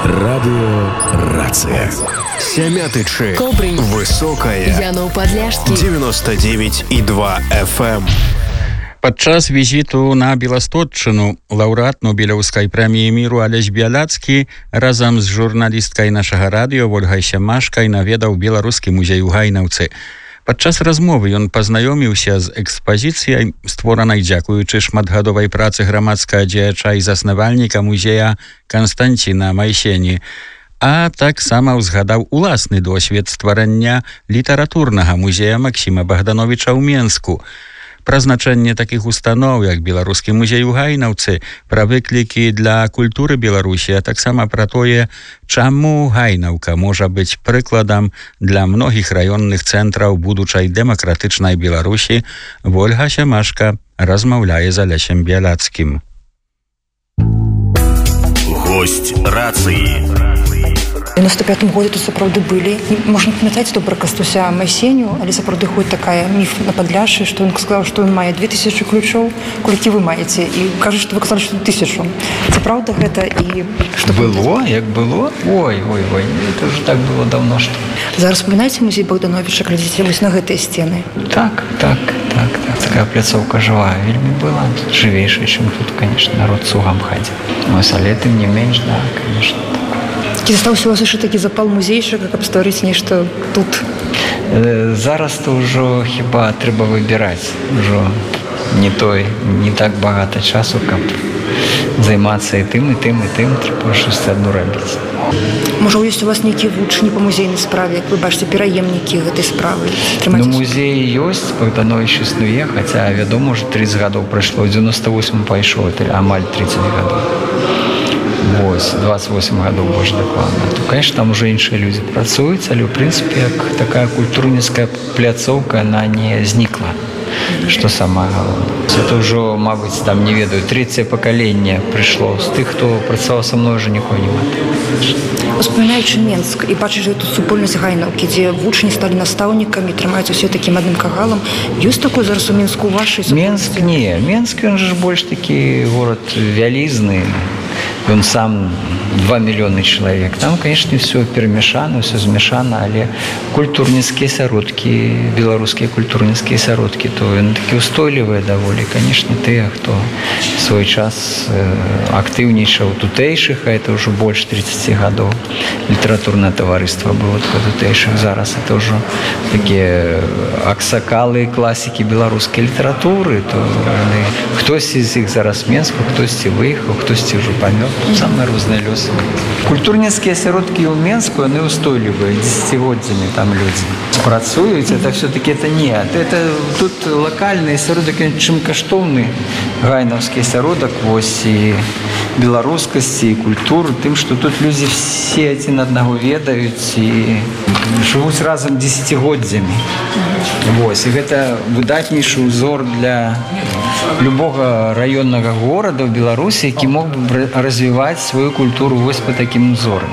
Радио «Рация». Сямятычы. Кобрынь. Высокая. Янов-Подляшскі. 99,2 FM. Падчас візіту на Беластотчыну лаўрэат Нобелеўскай прэміі міру Алесь Бяляцкі разам з журналісткай нашага радыё Вольгай Сямашкай наведаў беларускі музей у Гайнаўцы. Падчас размовы ён пазнаёміўся з экспазіцыяй, створанай дзякуючы шматгадовай працы грамадскага дзеяча і заснавальніка музея Канстанціна Майсені, а таксама ўзгадаў уласны досвед стварання літаратурнага музея Максіма Богдановича ў Менску. Пра значэнне такіх устаноў, як Беларускі музей у Гайнаўцы, пра выклікі для культуры Беларусі, а таксама пра тое, чаму Гайнаўка можа быць прыкладам для многіх раённых цэнтраў будучай дэмакратычнай Беларусі, Вольга Сямашка размаўляе з Алесем Бяляцкім. Гость рацыі. У 95-м годзе тут сапраўды былі. Можна памятаць добра Кастуся Майсеню, але сапраўды ходзіць такая міф на Падляшшы, што ён сказаў, што ён мае 2000 ключоў, колькі вы маеце, і кажа, што вы казалі, што 1000. Ці праўда гэта і што было, як было? Ой, это уже так было давно, што. Зараз спамінаеце музей Богдановича, глядзіце вось на гэтыя сцены. Так. Такая пляцоўка жывая вельмі была, жывейшая, чым тут, конечно, народ цугам хадзіў. Вось, але тым не менш, да, конечно. Ці застаўся у вас яшчэ такі запал музейчыка, каб стварыць нешта тут? Зараз то ўжо хіба трэба выбіраць. Ужо не так багата часу, каб займацца і тым, трэба щось адно рабіць. Можа, ёсць у вас нейкія вучні па музейнай справе, як вы бачыце, пераемнікі гэтай справы? Ну, музей ёсць, Богданович існуе, хаця, вядома, ўжо 30 гадоў прайшло, 98 пайшоў, амаль 30 гадоў. Вось, 28 гадоў больш дакладна. То, конечно, там уже іншыя людзі працуюць, але, ў прынцыпе, як такая культурніцкая пляцоўка, она не знікла, што самае галоўнае. Это ўжо, мабыць, там, не ведаю, трэцяе пакаленне прыйшло. З тых, хто працаваў са мной, уже нікога няма. Успамінаючы Менск і бачыш тут супольнасць Гайнаўкі, дзе вучні сталі настаўнікамі, трымаюць усе такім адным кагалам. Ёсць такое зараз у Менску ў вашай супольнасці? Менск не. Менск, ён же больш такі горад вялізны. Он сам 2 мільёны чалавек. Там, конечно, все перемешано, все змешано, але культурніцкія сяродкі, беларускія культурніцкія сяродкі, то яны такі устойлівыя даволі. Конечно, тыя, хто свой час актыўнічаў тутэйшых, а это ўжо больш 30 гадоў. Літаратурнае таварыства было тутэйшых. Зараз это ўжо такія аксакалы, класікі беларускай літаратуры, то яны, хтосьці з іх зараз Менску, хтосьці выехаў, хтосьці ўжо памёр. Самыя розныя лёсы. Культурніцкія асяродкі ў Менску, яны устойлівыя, дзесяцігоддзямі там людзі працуюць. Это все-таки это не. Это тут лакальны асяродак, чым каштоўны гайнаўскі асяродак, вось і беларускасці, і культуры, тым, што тут людзі все адзін аднаго ведаюць і жывуць разам дзесяцігоддзямі. Вось, і гэта выдатнейшы ўзор для любога раённага горада ў Беларусі, які мог бы развіваць сваю культуру вось по такім узорам,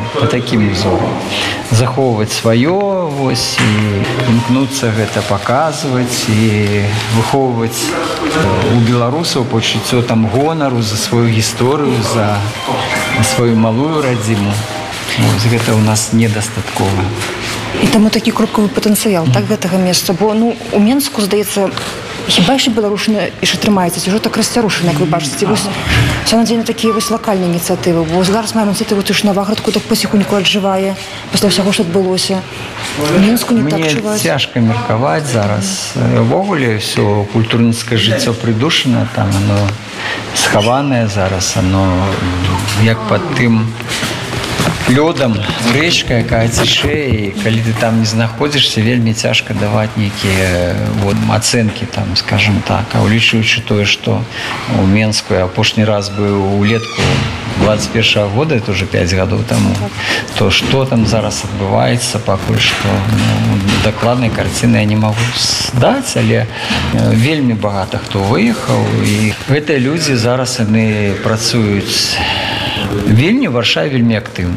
захоўваць сваё, вось, і імкнуцца гэта паказваць і выхоўваць у беларусаў пачуццё там гонару за сваю гісторыю, за сваю малую радзіму. Вось гэта ў нас недастаткова. І таму такі кропкавы патэнцыял, так, гэтага месца, бо, у Менску, здаецца, хіба яшчэ беларушына яшчэ трымаецца, ці ўжо так расцярушана, як вы бачыце, вось вся надзея на такія вось лакальныя ініцыятывы, бо зараз маем ініцыятыву ж Наваградку так паціхоньку аджывае пасля ўсяго, што адбылося. Менску не так чуваць. Мне цяжка меркаваць зараз. Увогуле ўсё культурніцкае жыццё прыдушана, там оно схаванае зараз, оно як пад тым лёдам, рэчка, якая цішэй, і калі ты там не знаходзішся, вельмі цяжка даваць нейкія ацэнкі, там, скажем так. А улічваючы тое, што у Менску я апошні раз быў улетку 21-го года, это уже 5 гадоў таму, то што там зараз адбываецца, пакуль што дакладнай карціны я не магу здаць, але вельмі багата хто выехаў, і гэтыя людзі зараз яны працуюць Вільні, Варшаве вельми активно.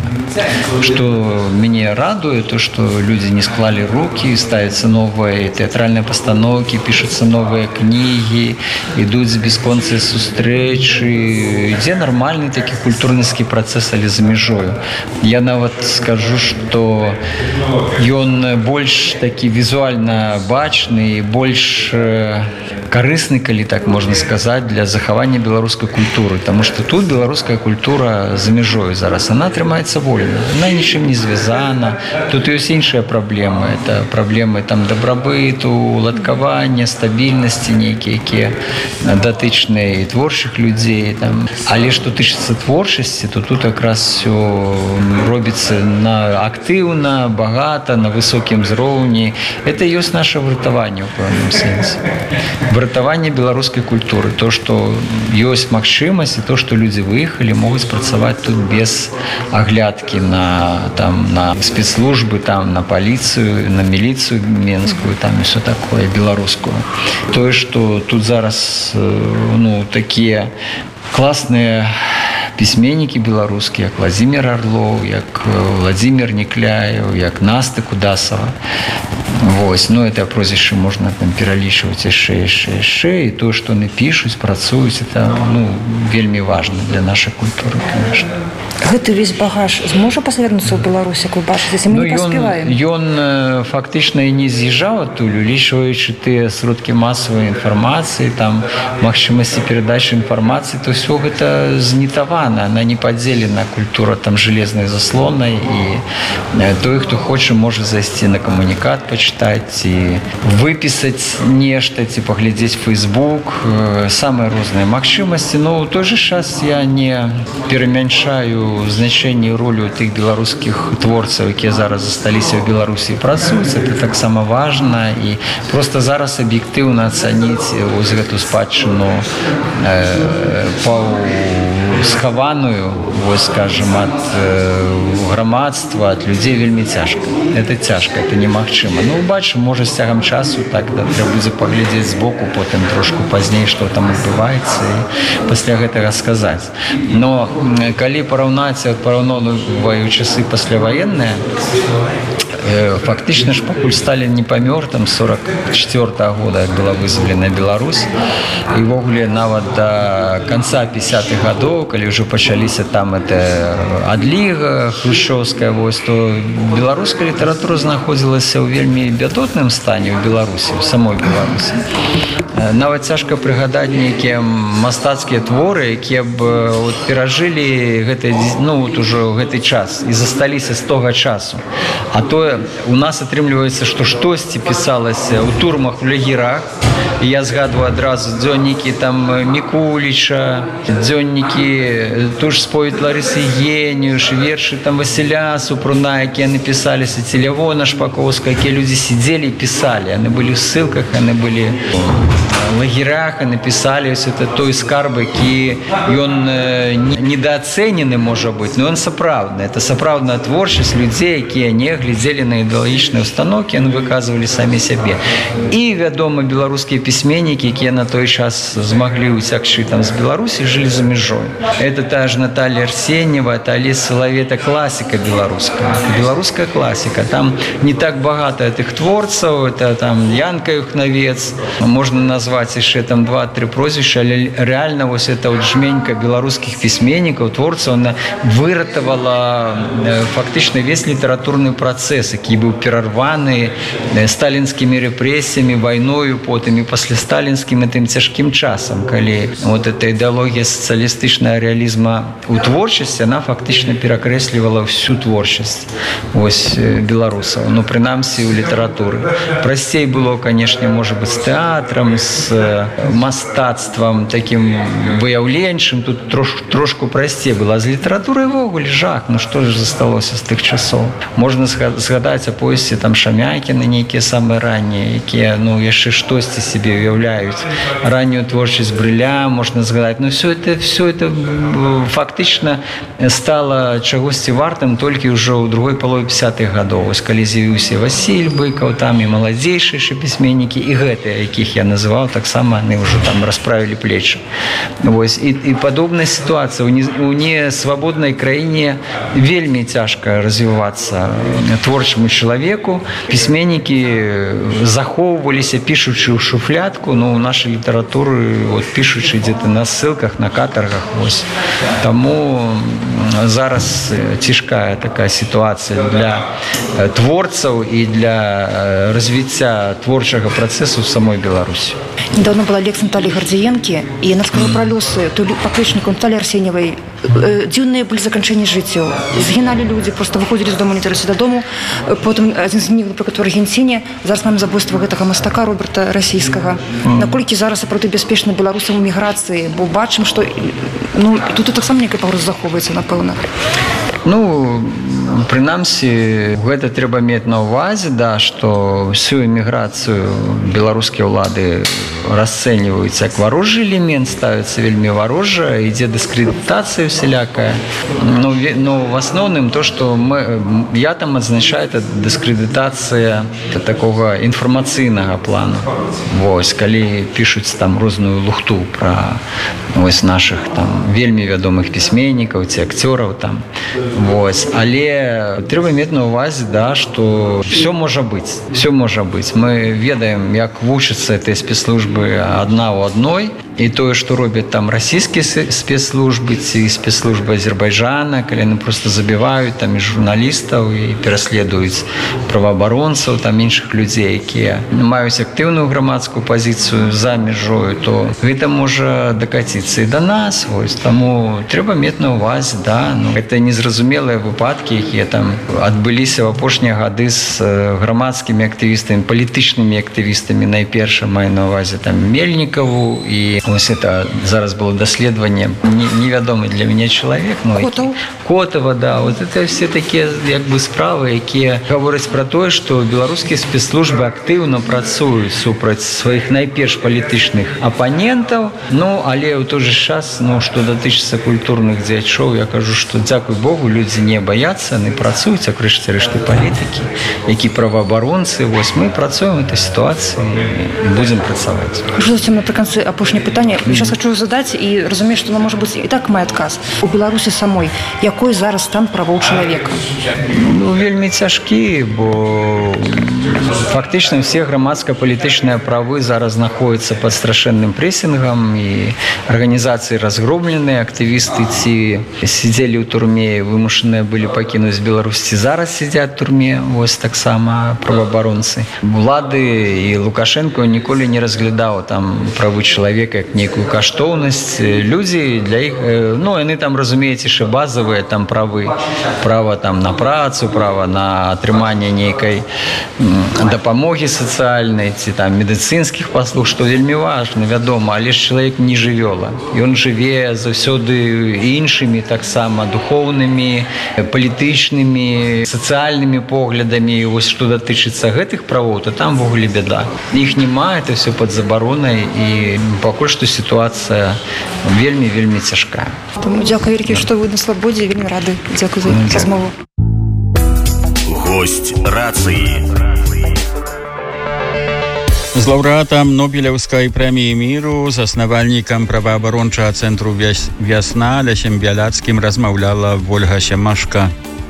Что меня радует, то, что люди не склали руки, ставятся новые театральные постановки, пишутся новые книги, идут с бесконцей сустрэчы, ідзе нормальный такі культурніцкі працэс, але за мяжою. Я нават скажу, что ён больш такі візуальна бачны, больш карысны, калі так можна сказаць, для захавання беларускай культуры, потому что тут беларуская культура за мяжою зараз, она трымаецца вольна, она нічым не звязана. Тут ёсць іншыя праблемы, это праблемы там дабрабыту, уладкавання, стабільнасці нейкія, якія датычныя і творчых людзей там. Але што тычыцца творчасці, то тут якраз все робіцца актыўна, багата, на высокім узроўні. Это ёсць наше выратаванне ў пэўным сэнсе. Выратаванне беларускай культуры, то, што ёсць магчымасць, і то, што людзі выехалі, могуць працаваць тут без аглядкі на спецслужбы, там, на паліцыю, на міліцыю менскую, там і все такое, беларускую. Тое, што тут зараз такія класныя пісьменнікі беларускія, як Владзімир Орлов, як Владзімир Некляев, як Наста Кудасова. Вось, это прозвішча можна там пералічваць яшчэ, і тое, што яны пішуць, працуюць, это вельмі важна для нашай культуры, конечно. Гэты весь багаж зможа павернуцца ў Беларусь, як вы бачыце, мы не паспяваем? Ён фактычна і не з'язджаў адтуль, улічваючы тыя сродкі масавай інфармацыі, там магчымасці перадачы інфармацыі, то ўсё гэта знітавана, она не падзелена, культура там жалезнай заслонай, і той, хто хоча, можа зайсці на камунікат, пачытаць і выпісаць нешта, ці паглядзець Facebook, самыя розныя магчымасці. У той жа час я не перамяншаю значэнне і ролю тых беларускіх творцаў, якія зараз засталіся ў Беларусі і працуюць. Это таксама важна, і просто зараз аб'ектыўна ацаніць вось гэту спадчыну схаваную, вось, скажем, ад грамадства, ад людзей вельмі цяжка. Это цяжка, это немагчыма. Бачым, можа, з цягам часу так трэба будзе паглядзець збоку, потым трошку пазней, што там адбываецца, і пасля гэтага сказаць. Но калі параўноўваю часы пасляваенныя, фактычна ж пакуль Сталін не памёр, там 44-го года, як была вызвалена Беларусь, і ввогуле нават да канца 50-х гадоў, калі ўжо пачаліся там адліга хрушчоўская, вось, то беларуская літаратура знаходзілася ў вельмі бядотным стане ў Беларусі, у самой Беларусі. Нават цяжка прыгадаць нейкія мастацкія творы, якія б перажылі гэты час і засталіся з тога часу. А то у нас атрымліваецца, што штосьці пісалася ў турмах, у лагерах. Я згадваю адразу дзённікі там Мікуліча, дзённікі ту ж споведь Ларысы Євгеніюш, вершы там Васіля Супруна, якія напісаліся, ці Лявона Шпаковская, якія людзі сидзелі і пісалі. Яны былі ў ссылках, яны былі в лагерах, яны пісалі. Это той скарб, які ён недооценены, можа быць, но ён сапраўдны. Это сапраўдная творчасць людзей, якія не глядзелі на ідэалагічныя установкі, яны выказвалі самі сябе. І, вядома, беларускія пісьменнікі, якія на той час змаглі уцякчы там з Беларусі, жылі за мяжой. Это та ж Наталья Арсеньева, это Олесь Соловей, это класіка беларуская. Это беларуская класіка. Там не так багата тых творцаў, это там Янка Юхнавец, можна назваць яшчэ там 2-3 прозвішча, але реально вось это вот жменька беларускіх пісьменнікаў, творцаў, она выратавала фактычна весь літаратурны працэс, які быў перарваны сталінскімі рэпрэсіямі, вайною, потым і пасля сталінскім тым цяжкім часам, калі вот эта ідэалогія сацыялістычнага рэалізма у творчасці, она фактычна перакрэслівала всю творчасць вось беларусаў, прынамсі ў літаратуры. Прасцей было, канешне, можа быць, з тэатрам, з мастацтвам такім выяўленчым, тут трошку прасцей было. З літаратурай ввогуле жах, што ж засталося з тых часоў. Можна згадаць згадаць аповесці там Шамякіна, нейкія самыя раннія, якія, ну, яшчэ штосьці себе уяўляюць. Раннюю творчасць Брыля можна згадаць. Но все это фактычна стало чагосьці вартым толькі ўжо ў другой палове 50-х гадоў. Вось калі з'явіўся Васіль Быкаў, там і маладзейшыя пісьменнікі, і гэтыя, якіх я называў, таксама яны ўжо там расправілі плечы. Вось. І падобная сітуацыя. У несвабоднай краіне вельмі цяжка развівацца творчаму чалавеку. Пісьменнікі захоўваліся, пішучы ў шуфлядку, ну, у нашай літаратуры, вот, пішучы дзе-то на ссылках, на катаргах. Вось. Таму зараз цяжкая такая сітуацыя для творцаў і для развіцця творчага працэсу в самой Беларусі. Недавно была лекция Натальи Гордиенки, и она сказала про лёсы поклечнику Натальи Арсеньевой. Дзіўныя былі заканчэнні жыццёў. Згіналі людзі, просто выходзілі з дому, не тэраліся дадому. Потым адзін з них, напрыклад, у Аргенціне, зараз маем забойства гэтага мастака Роберта Расійскага. Наколькі зараз сапраўды бяспечна беларусам у міграцыі, бо бачым, што, ну, тут таксама нейкая пагроза захоўваецца, напэўна. Ну, прынамсі, гэта трэба мець на ўвазе, да, што всю эміграцыю беларускія ўлады расцэньваюць як варожы элемент, ставіцца вельмі варожа, ідзе дыскрэдытацыя всялякая. Но в асноўным то, што я там адзначаю, это дыскрэдытацыя такога інфармацыйнага плану. Вось, калі пішуць там розную лухту пра вось нашых там вельмі вядомых пісьменнікаў ці акцёраў там. Вось. Але трэба мець на ўвазе, да, што все можа быць. Все можа быць. Мы ведаем, як вучацца гэтыя спецслужбы адна ў адной. І тое, што робяць там расійскія спецслужбы ці спецслужбы Азербайджана, калі яны проста забіваюць там і журналістаў і пераследуюць праваабаронцаў, там іншых людзей, якія маюць актыўную грамадскую пазіцыю за мяжою, то гэта можа дакаціцца і да нас. Вось. Таму трэба мець на ўвазе, да, ну, гэта незразумелыя выпадкі, якія там адбыліся ў апошнія гады з грамадскімі актывістамі, палітычнымі актывістамі. Найперш маю на ўвазе там Мельнікаву, і вось это зараз было даследаванне, невядомы для мяне чалавек, ну, Котова, да, вот это все такія як бы справы, якія гавораць пра тое, што беларускія спецслужбы актыўна працуюць супраць сваіх найперш палітычных апанентаў. Ну, але ў той же час, ну, што датычыцца культурных дзеячоў, я кажу, што дзякуй Богу, людзі не баяцца, яны працуюць, а крэшце рэшты палітыкі, які праваабаронцы. Вось мы працуем у этой сітуацыі і будзем працаваць. Зусім напрыканцы апошняе пытанне. Я сейчас хочу задаць і разумею, што, может быть, і так мой адказ. У Беларусі самой якой зараз стан правоў чалавека? Ну, вельмі цяжкі, бо фактычна все грамадска-палітычныя правы зараз знаходзяцца пад страшэнным прэсінгам, і арганізацыі разгромленыя, актывісты ці сидзелі ў турме, вымушаныя былі пакінуць Беларусі, зараз сидзяць у турме, вось таксама праваабаронцы. Улады і Лукашенко ніколі не разглядаў там правы чалавека як нейкую каштоўнасць. Людзі для іх, ну, яны там разумеюць яшчэ базавыя там правы, права там на працу, права на атрыманне нейкай дапамогі сацыяльнай ці там медыцынскіх паслуг, што вельмі важна, вядома, але ж чалавек не жывёла. Ён жыве заўсёды іншымі таксама духоўнымі, палітычнымі, сацыяльнымі поглядамі. Вось што датычыцца гэтых правоў, то там ввогуле бяда. Іх няма, это все пад забаронай, і пакуль што сітуацыя вельмі цяжкая. Дзякуй вялікі, што вы на свабодзе, вельмі рады. Дзякуй за размову. Гость рацыі. З лаўрэатам Нобелеўскай прэміі міру, заснавальнікам праваабарончага цэнтру «Вясна» Алесем Бяляцкім размаўляла Ольга Сямашка.